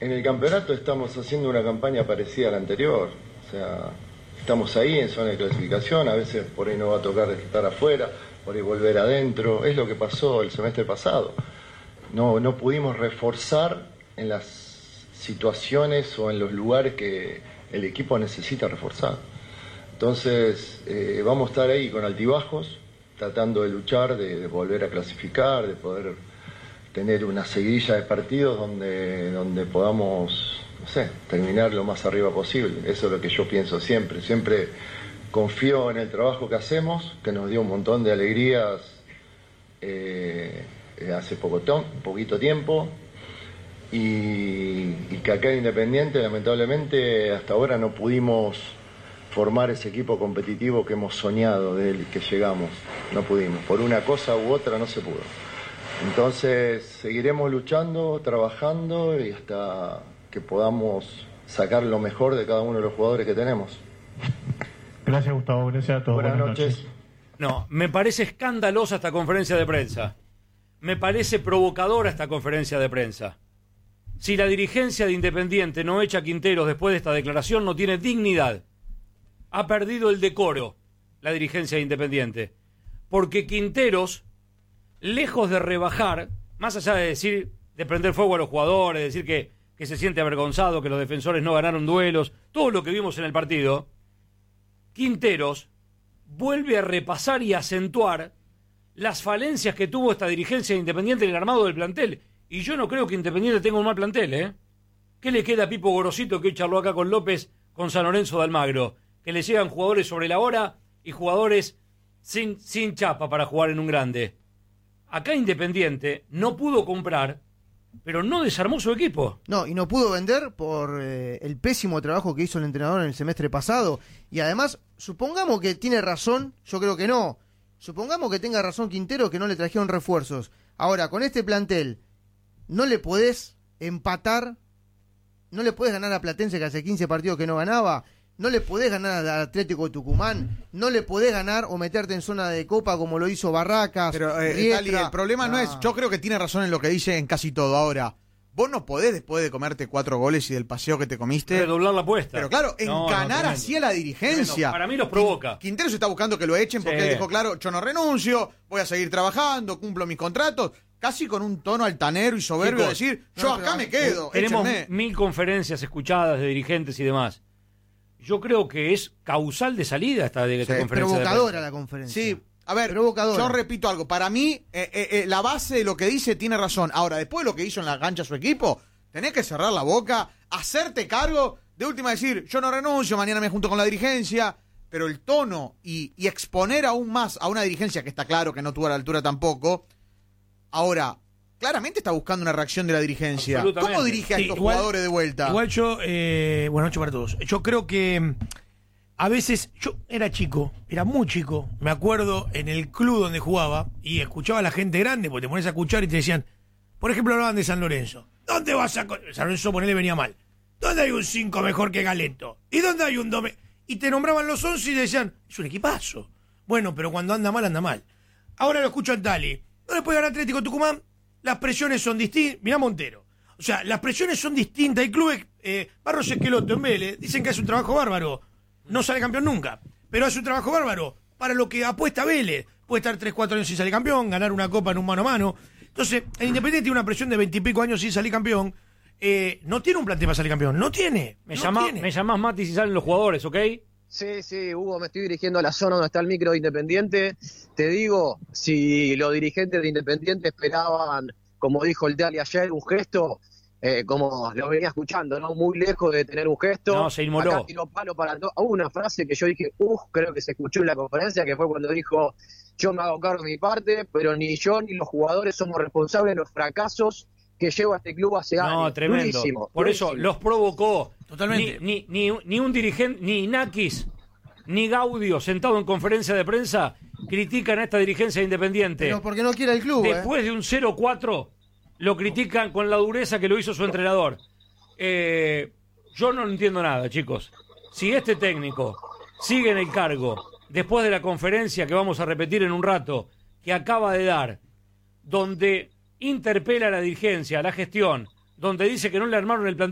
en el campeonato estamos haciendo una campaña parecida a la anterior. O sea, estamos ahí en zona de clasificación, a veces por ahí no va a tocar estar afuera, por ahí volver adentro. Es lo que pasó el semestre pasado. No pudimos reforzar en las situaciones o en los lugares que el equipo necesita reforzar. Entonces, vamos a estar ahí con altibajos, tratando de luchar, de volver a clasificar, de poder tener una seguidilla de partidos donde podamos, no sé, terminar lo más arriba posible. Eso es lo que yo pienso siempre. Siempre confío en el trabajo que hacemos, que nos dio un montón de alegrías hace poquito tiempo, y que acá en Independiente, lamentablemente, hasta ahora no pudimos formar ese equipo competitivo que hemos soñado de él, que llegamos. No pudimos, por una cosa u otra no se pudo. Entonces seguiremos luchando, trabajando y hasta que podamos sacar lo mejor de cada uno de los jugadores que tenemos. Gracias, Gustavo. Gracias a todos. Buenas noches. No, me parece escandalosa esta conferencia de prensa. Me parece provocadora esta conferencia de prensa. Si la dirigencia de Independiente no echa a Quinteros después de esta declaración, no tiene dignidad. Ha perdido el decoro la dirigencia de Independiente. Porque Quinteros, lejos de rebajar, más allá de decir, de prender fuego a los jugadores, de decir que se siente avergonzado, que los defensores no ganaron duelos, todo lo que vimos en el partido, Quinteros vuelve a repasar y acentuar las falencias que tuvo esta dirigencia de Independiente en el armado del plantel. Y yo no creo que Independiente tenga un mal plantel, ¿eh? ¿Qué le queda a Pipo Gorosito, que hoy charló acá con López, con San Lorenzo de Almagro? Que le llegan jugadores sobre la hora y jugadores sin chapa para jugar en un grande. Acá Independiente no pudo comprar, pero no desarmó su equipo. No, y no pudo vender por el pésimo trabajo que hizo el entrenador en el semestre pasado. Y además, supongamos que tiene razón, yo creo que no. Supongamos que tenga razón Quintero, que no le trajeron refuerzos. Ahora, con este plantel, no le podés empatar, no le podés ganar a Platense, que hace 15 partidos que no ganaba, no le podés ganar al Atlético de Tucumán, no le podés ganar o meterte en zona de Copa como lo hizo Barracas. Pero, Tali, el problema no es, yo creo que tiene razón en lo que dice en casi todo. Ahora, vos no podés, después de comerte 4 goles y del paseo que te comiste, redoblar la apuesta. Pero claro, encanar así a la dirigencia. Tremendo. Para mí los provoca. Quintero se está buscando que lo echen porque él dijo, claro, yo no renuncio, voy a seguir trabajando, cumplo mis contratos, casi con un tono altanero y soberbio, de decir, yo acá me quedo. Tenemos échenme. 1000 conferencias escuchadas de dirigentes y demás. Yo creo que es causal de salida esta conferencia. Provocadora la conferencia. Sí, a ver, yo repito algo. Para mí, la base de lo que dice tiene razón. Ahora, después de lo que hizo en la cancha su equipo, tenés que cerrar la boca, hacerte cargo, de última decir, yo no renuncio, mañana me junto con la dirigencia, pero el tono y exponer aún más a una dirigencia que está claro que no tuvo a la altura tampoco. Ahora, claramente está buscando una reacción de la dirigencia. ¿Cómo dirige a estos jugadores de vuelta? Igual yo, buenas noches para todos. Yo creo que a veces, yo era chico, era muy chico, me acuerdo en el club donde jugaba y escuchaba a la gente grande, porque te pones a escuchar y te decían, por ejemplo, hablaban de San Lorenzo. ¿Dónde vas a...? San Lorenzo, ponele, venía mal. ¿Dónde hay un 5 mejor que Galeto? ¿Y dónde hay un 2? Y te nombraban los 11 y decían, es un equipazo. Bueno, pero cuando anda mal, anda mal. Ahora lo escucho a Tali. No le puede ganar Atlético Tucumán. Las presiones son distintas. Mirá Montero. O sea, las presiones son distintas. Hay clubes, Barros Esqueloto en Vélez, dicen que hace un trabajo bárbaro. No sale campeón nunca, pero hace un trabajo bárbaro. Para lo que apuesta Vélez. Puede estar 3-4 años sin salir campeón, ganar una copa en un mano a mano. Entonces, el Independiente tiene una presión de 20 y pico años sin salir campeón. No tiene un plantel para salir campeón. No tiene. Me llamás, Mati, si salen los jugadores, ¿ok? Sí, Hugo, me estoy dirigiendo a la zona donde está el micro de Independiente. Te digo, si los dirigentes de Independiente esperaban, como dijo el Tali ayer, un gesto, como lo venía escuchando, ¿no? Muy lejos de tener un gesto. No, se inmoló. Acá tiró palo para todo. Hubo una frase que yo dije, creo que se escuchó en la conferencia, que fue cuando dijo, yo me hago cargo de mi parte, pero ni yo ni los jugadores somos responsables de los fracasos que lleva este club hace años. No, tremendo. Durísimo. Por eso los provocó. Totalmente. Ni un dirigente, ni Nakis, ni Gaudio, sentado en conferencia de prensa, critican a esta dirigencia Independiente. Pero porque no quiere el club. Después de un 0-4, lo critican con la dureza que lo hizo su entrenador. Yo no entiendo nada, chicos. Si este técnico sigue en el cargo, después de la conferencia que vamos a repetir en un rato, que acaba de dar, donde interpela a la dirigencia, a la gestión, donde dice que no le armaron el plantel